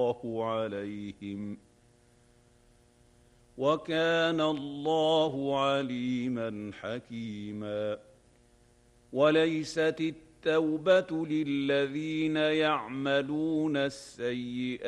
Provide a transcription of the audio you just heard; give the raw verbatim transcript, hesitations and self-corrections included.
الله عليهم وكان الله عليما حكيما. وليست التوبة للذين يعملون السيئات